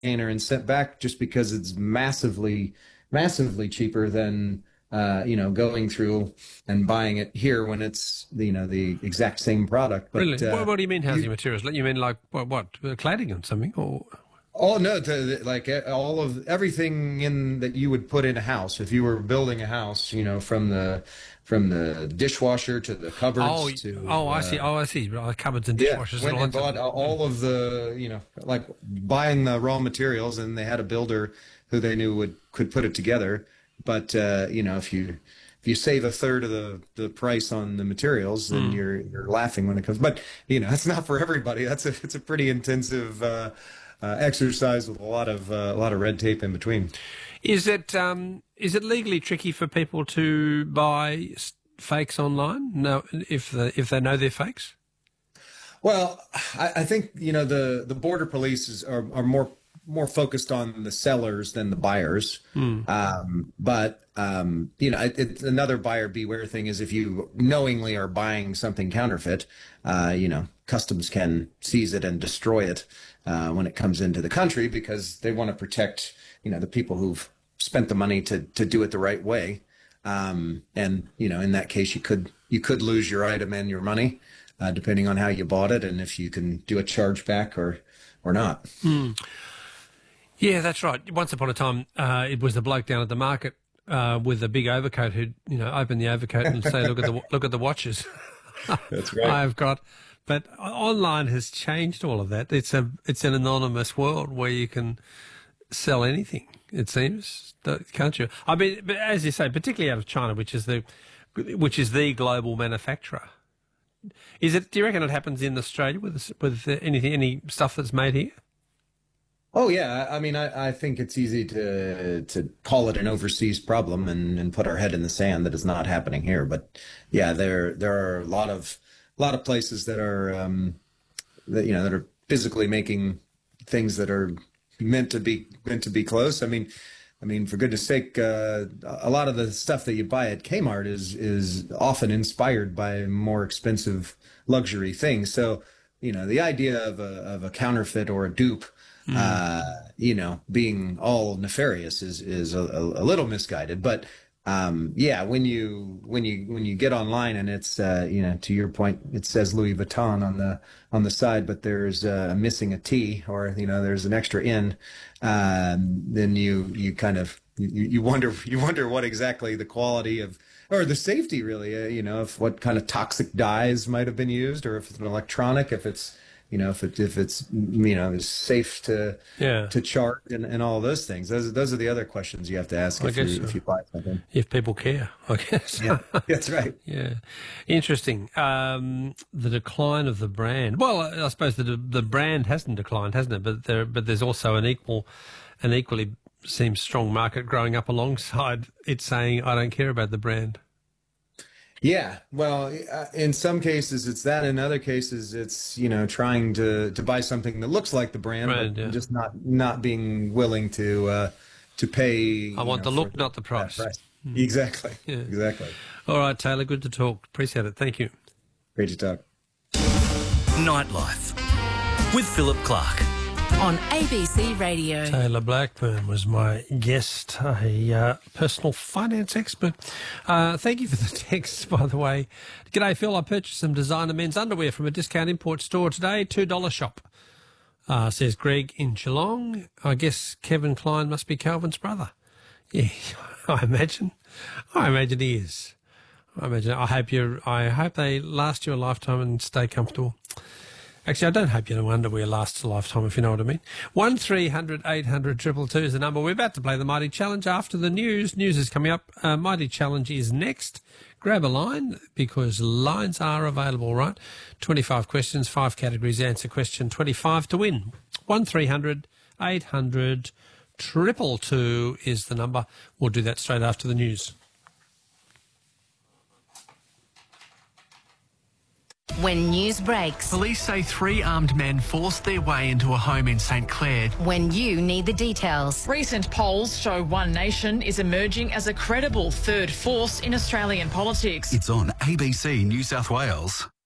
container and sent back just because it's massively, massively cheaper than going through and buying it here when it's the exact same product. But, really? What do you mean housing materials? You mean like what cladding or something? Or oh no, like all of everything that you would put in a house if you were building a house. From the dishwasher to the cupboards I see. Cupboards and dishwashers. Went and bought all of the like buying the raw materials, and they had a builder who they knew could put it together. But if you save a third of the price on the materials, then you're laughing when it comes. But it's not for everybody. It's a pretty intensive exercise with a lot of red tape in between. Is it legally tricky for people to buy fakes online? No, if they know they're fakes. Well, I think the border police are more focused on the sellers than the buyers. But it's another buyer beware thing is if you knowingly are buying something counterfeit, customs can seize it and destroy it when it comes into the country because they want to protect the people who've spent the money to do it the right way. And in that case, you could lose your item and your money depending on how you bought it and if you can do a chargeback or not. Yeah, that's right. Once upon a time, it was the bloke down at the market with a big overcoat who'd open the overcoat and say, "Look at the watches." That's right. I've got, but online has changed all of that. It's an anonymous world where you can sell anything. It seems, can't you? I mean, but as you say, particularly out of China, which is the global manufacturer. Do you reckon it happens in Australia with any stuff that's made here? Oh yeah, I mean, I think it's easy to call it an overseas problem and put our head in the sand that it's not happening here. But yeah, there are a lot of places that are that are physically making things that are meant to be close. I mean, for goodness sake, a lot of the stuff that you buy at Kmart is often inspired by more expensive luxury things. So the idea of a counterfeit or a dupe. Being all nefarious is a little misguided, but when you get online and it's to your point, it says Louis Vuitton on the side, but there's missing a T or there's an extra N, then you kind of you wonder what exactly the quality of or the safety really if what kind of toxic dyes might have been used or if it's an electronic, if it's if it's is safe to charge and all those things. Those are the other questions you have to ask if you buy something. If people care, I guess. Yeah, that's right. Yeah, interesting. The decline of the brand. Well, I suppose the brand hasn't declined, hasn't it? But there's also an equally seems strong market growing up alongside it, saying I don't care about the brand. Yeah, well, in some cases it's that. In other cases, it's trying to buy something that looks like the brand, but just not being willing to pay. I want the look, not the price. Exactly. Yeah. Exactly. All right, Taylor. Good to talk. Appreciate it. Thank you. Great to talk. Nightlife with Philip Clark. On ABC Radio. Taylor Blackburn was my guest, a personal finance expert. Thank you for the text, by the way. G'day, Phil. I purchased some designer men's underwear from a discount import store today, $2 shop, says Greg in Geelong. I guess Kevin Klein must be Calvin's brother. Yeah, I imagine he is. I hope they last you a lifetime and stay comfortable. Actually, I don't hope your underwear lasts a lifetime, if you know what I mean. 1300 800 222 is the number. We're about to play the Mighty Challenge after the news. News is coming up. Mighty Challenge is next. Grab a line because lines are available, right? 25 questions, 5 categories. Answer question 25 to win. 1300 800 222 is the number. We'll do that straight after the news. When news breaks. Police say 3 armed men forced their way into a home in St Clair. When you need the details. Recent polls show One Nation is emerging as a credible third force in Australian politics. It's on ABC New South Wales.